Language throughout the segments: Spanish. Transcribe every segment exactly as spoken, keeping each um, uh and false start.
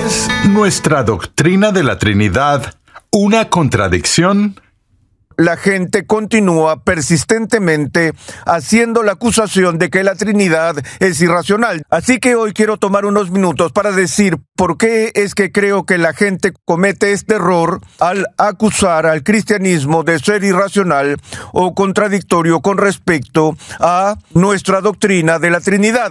¿Es nuestra doctrina de la Trinidad una contradicción? La gente continúa persistentemente haciendo la acusación de que la Trinidad es irracional. Así que hoy quiero tomar unos minutos para decir por qué es que creo que la gente comete este error al acusar al cristianismo de ser irracional o contradictorio con respecto a nuestra doctrina de la Trinidad.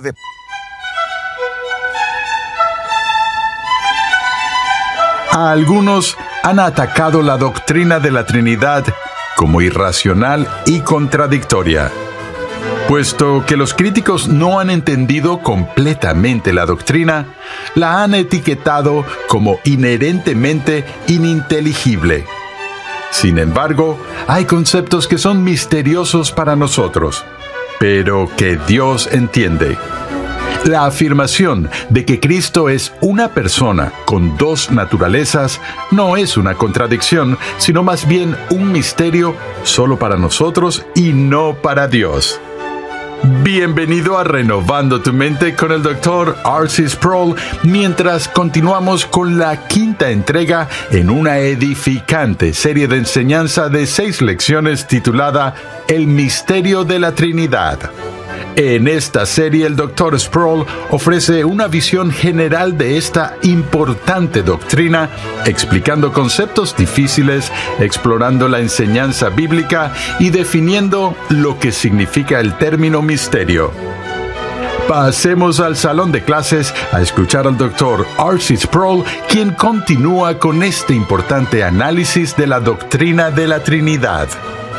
A algunos han atacado la doctrina de la Trinidad como irracional y contradictoria. Puesto que los críticos no han entendido completamente la doctrina, la han etiquetado como inherentemente ininteligible. Sin embargo, hay conceptos que son misteriosos para nosotros, pero que Dios entiende. La afirmación de que Cristo es una persona con dos naturalezas no es una contradicción, sino más bien un misterio solo para nosotros y no para Dios. Bienvenido a Renovando tu Mente con el doctor R C Sproul, mientras continuamos con la quinta entrega en una edificante serie de enseñanza de seis lecciones titulada El Misterio de la Trinidad. En esta serie, el doctor Sproul ofrece una visión general de esta importante doctrina, explicando conceptos difíciles, explorando la enseñanza bíblica y definiendo lo que significa el término misterio. Pasemos al salón de clases a escuchar al doctor R C Sproul, quien continúa con este importante análisis de la doctrina de la Trinidad.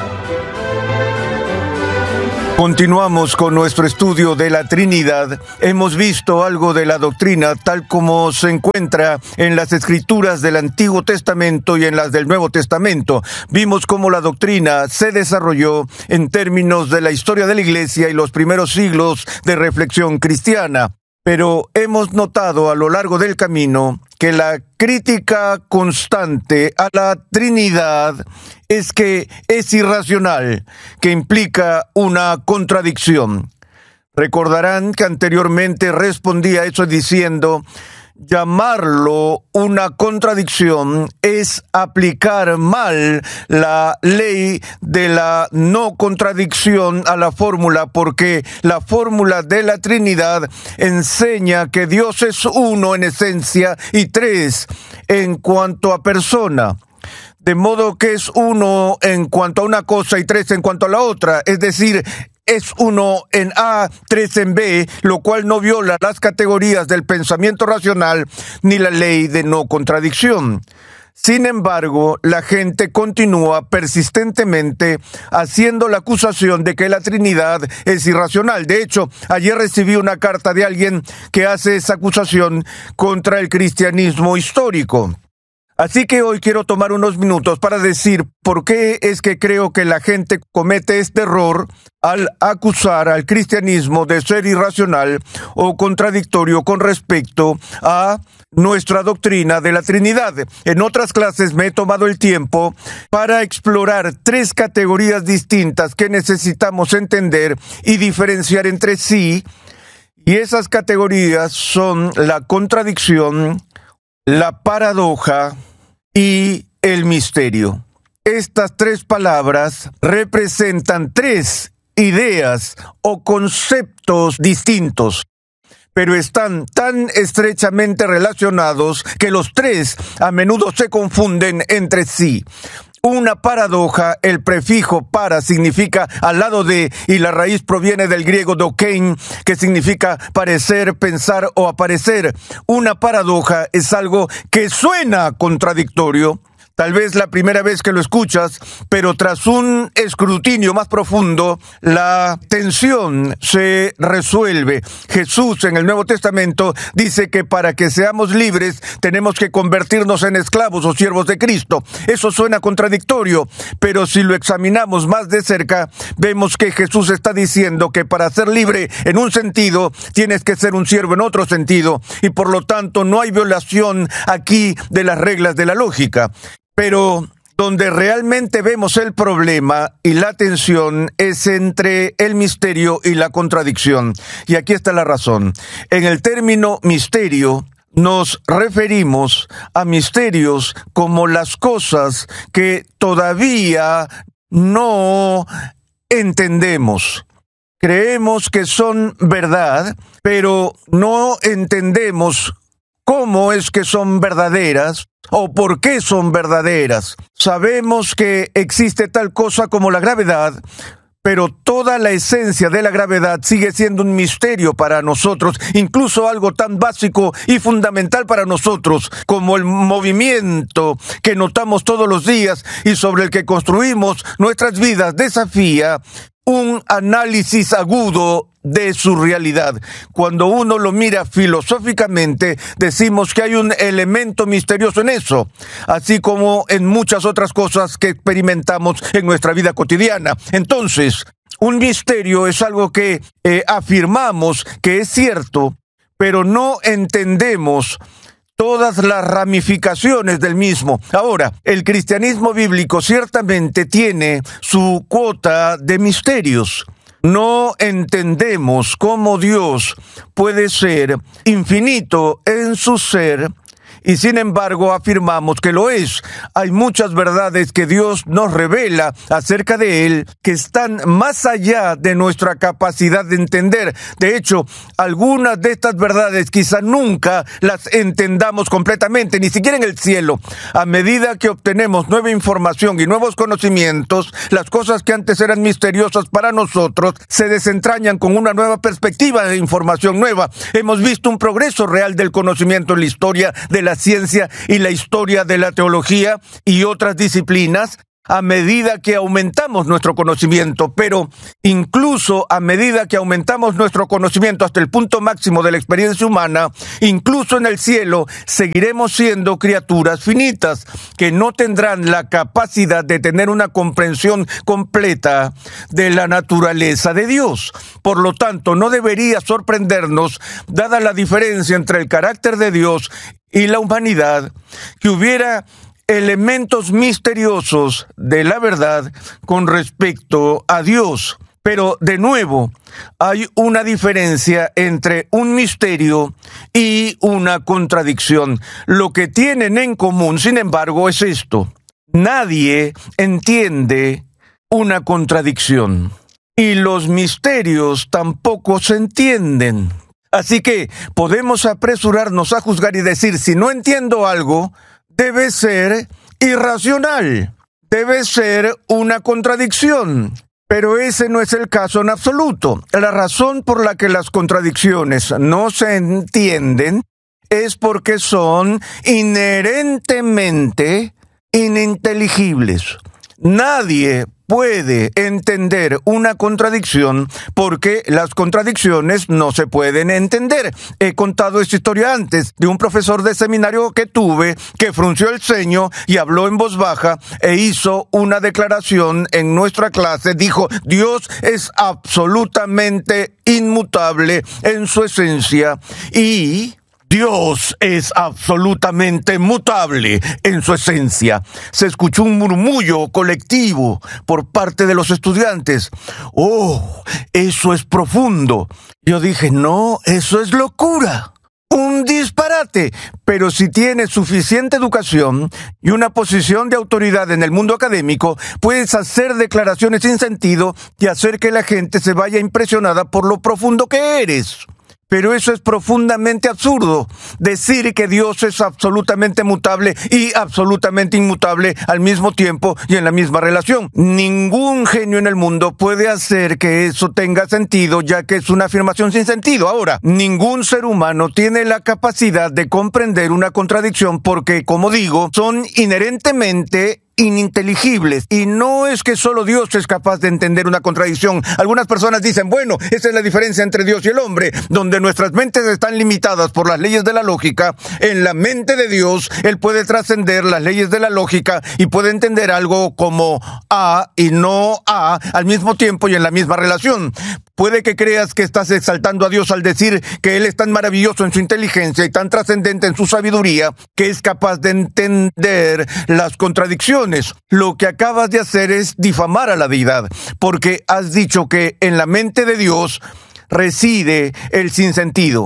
Continuamos con nuestro estudio de la Trinidad. Hemos visto algo de la doctrina tal como se encuentra en las Escrituras del Antiguo Testamento y en las del Nuevo Testamento. Vimos cómo la doctrina se desarrolló en términos de la historia de la Iglesia y los primeros siglos de reflexión cristiana. Pero hemos notado a lo largo del camino que la crítica constante a la Trinidad es que es irracional, que implica una contradicción. Recordarán que anteriormente respondí a eso diciendo: llamarlo una contradicción es aplicar mal la ley de la no contradicción a la fórmula, porque la fórmula de la Trinidad enseña que Dios es uno en esencia y tres en cuanto a persona. De modo que es uno en cuanto a una cosa y tres en cuanto a la otra, es decir, es uno en A, tres en B, lo cual no viola las categorías del pensamiento racional ni la ley de no contradicción. Sin embargo, la gente continúa persistentemente haciendo la acusación de que la Trinidad es irracional. De hecho, ayer recibí una carta de alguien que hace esa acusación contra el cristianismo histórico. Así que hoy quiero tomar unos minutos para decir por qué es que creo que la gente comete este error al acusar al cristianismo de ser irracional o contradictorio con respecto a nuestra doctrina de la Trinidad. En otras clases me he tomado el tiempo para explorar tres categorías distintas que necesitamos entender y diferenciar entre sí, y esas categorías son la contradicción, la paradoja y el misterio. Estas tres palabras representan tres ideas o conceptos distintos, pero están tan estrechamente relacionados que los tres a menudo se confunden entre sí. Una paradoja, el prefijo para significa al lado de, y la raíz proviene del griego dokein, que significa parecer, pensar o aparecer. Una paradoja es algo que suena contradictorio, tal vez la primera vez que lo escuchas, pero tras un escrutinio más profundo, la tensión se resuelve. Jesús en el Nuevo Testamento dice que para que seamos libres tenemos que convertirnos en esclavos o siervos de Cristo. Eso suena contradictorio, pero si lo examinamos más de cerca, vemos que Jesús está diciendo que para ser libre en un sentido, tienes que ser un siervo en otro sentido, y por lo tanto no hay violación aquí de las reglas de la lógica. Pero donde realmente vemos el problema y la tensión es entre el misterio y la contradicción. Y aquí está la razón. En el término misterio nos referimos a misterios como las cosas que todavía no entendemos. Creemos que son verdad, pero no entendemos cómo es que son verdaderas o por qué son verdaderas. Sabemos que existe tal cosa como la gravedad, pero toda la esencia de la gravedad sigue siendo un misterio para nosotros, incluso algo tan básico y fundamental para nosotros como el movimiento que notamos todos los días y sobre el que construimos nuestras vidas desafía un análisis agudo de su realidad. Cuando uno lo mira filosóficamente, decimos que hay un elemento misterioso en eso, así como en muchas otras cosas que experimentamos en nuestra vida cotidiana. Entonces, un misterio es algo que eh, afirmamos que es cierto, pero no entendemos todas las ramificaciones del mismo. Ahora, el cristianismo bíblico ciertamente tiene su cuota de misterios. No entendemos cómo Dios puede ser infinito en su ser y sin embargo afirmamos que lo es. Hay muchas verdades que Dios nos revela acerca de Él que están más allá de nuestra capacidad de entender. De hecho, algunas de estas verdades quizá nunca las entendamos completamente, ni siquiera en el cielo. A medida que obtenemos nueva información y nuevos conocimientos, las cosas que antes eran misteriosas para nosotros se desentrañan con una nueva perspectiva de información nueva. Hemos visto un progreso real del conocimiento en la historia de la ciencia y la historia de la teología y otras disciplinas a medida que aumentamos nuestro conocimiento, pero incluso a medida que aumentamos nuestro conocimiento hasta el punto máximo de la experiencia humana, incluso en el cielo, seguiremos siendo criaturas finitas que no tendrán la capacidad de tener una comprensión completa de la naturaleza de Dios. Por lo tanto, no debería sorprendernos, dada la diferencia entre el carácter de Dios y la humanidad, que hubiera elementos misteriosos de la verdad con respecto a Dios. Pero, de nuevo, hay una diferencia entre un misterio y una contradicción. Lo que tienen en común, sin embargo, es esto: nadie entiende una contradicción y los misterios tampoco se entienden. Así que podemos apresurarnos a juzgar y decir, si no entiendo algo, debe ser irracional, debe ser una contradicción. Pero ese no es el caso en absoluto. La razón por la que las contradicciones no se entienden es porque son inherentemente ininteligibles. Nadie puede entender una contradicción porque las contradicciones no se pueden entender. He contado esta historia antes de un profesor de seminario que tuve que frunció el ceño y habló en voz baja e hizo una declaración en nuestra clase. Dijo: Dios es absolutamente inmutable en su esencia y Dios es absolutamente mutable en su esencia. Se escuchó un murmullo colectivo por parte de los estudiantes. ¡Oh, eso es profundo! Yo dije, no, eso es locura. Un disparate. Pero si tienes suficiente educación y una posición de autoridad en el mundo académico, puedes hacer declaraciones sin sentido y hacer que la gente se vaya impresionada por lo profundo que eres. Pero eso es profundamente absurdo, decir que Dios es absolutamente mutable y absolutamente inmutable al mismo tiempo y en la misma relación. Ningún genio en el mundo puede hacer que eso tenga sentido, ya que es una afirmación sin sentido. Ahora, ningún ser humano tiene la capacidad de comprender una contradicción porque, como digo, son inherentemente ininteligibles. Y no es que solo Dios es capaz de entender una contradicción. Algunas personas dicen, bueno, esa es la diferencia entre Dios y el hombre, donde nuestras mentes están limitadas por las leyes de la lógica. En la mente de Dios, Él puede trascender las leyes de la lógica y puede entender algo como A y no A al mismo tiempo y en la misma relación. Puede que creas que estás exaltando a Dios al decir que Él es tan maravilloso en su inteligencia y tan trascendente en su sabiduría que es capaz de entender las contradicciones. Lo que acabas de hacer es difamar a la deidad, porque has dicho que en la mente de Dios reside el sinsentido.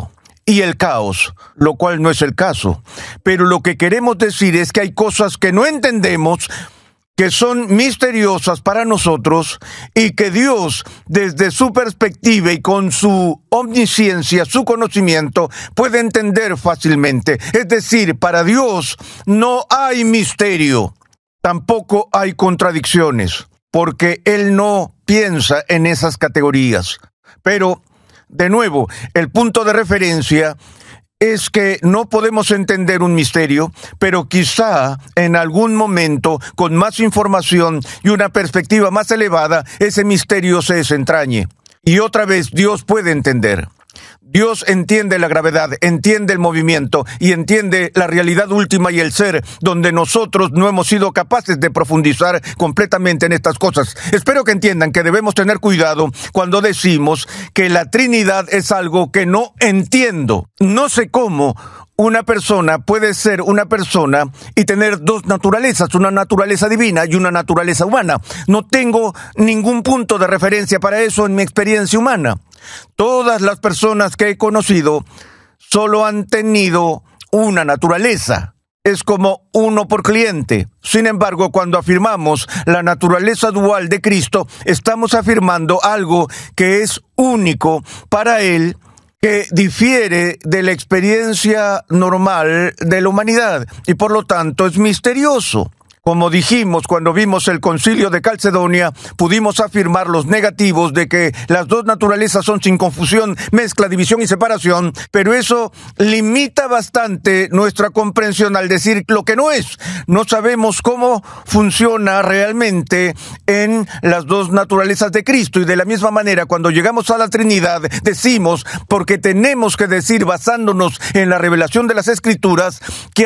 y el caos, lo cual no es el caso. Pero lo que queremos decir es que hay cosas que no entendemos, que son misteriosas para nosotros y que Dios, desde su perspectiva y con su omnisciencia, su conocimiento, puede entender fácilmente. Es decir, para Dios no hay misterio, tampoco hay contradicciones, porque Él no piensa en esas categorías. Pero, de nuevo, el punto de referencia es que no podemos entender un misterio, pero quizá en algún momento, con más información y una perspectiva más elevada, ese misterio se desentrañe. Y otra vez, Dios puede entender. Dios entiende la gravedad, entiende el movimiento y entiende la realidad última y el ser, donde nosotros no hemos sido capaces de profundizar completamente en estas cosas. Espero que entiendan que debemos tener cuidado cuando decimos que la Trinidad es algo que no entiendo. No sé cómo una persona puede ser una persona y tener dos naturalezas, una naturaleza divina y una naturaleza humana. No tengo ningún punto de referencia para eso en mi experiencia humana. Todas las personas que he conocido solo han tenido una naturaleza. Es como uno por cliente. Sin embargo, cuando afirmamos la naturaleza dual de Cristo, estamos afirmando algo que es único para Él, que difiere de la experiencia normal de la humanidad y por lo tanto es misterioso. Como dijimos cuando vimos el Concilio de Calcedonia, pudimos afirmar los negativos de que las dos naturalezas son sin confusión, mezcla, división y separación, pero eso limita bastante nuestra comprensión al decir lo que no es. No sabemos cómo funciona realmente en las dos naturalezas de Cristo, y de la misma manera cuando llegamos a la Trinidad decimos, porque tenemos que decir basándonos en la revelación de las Escrituras, que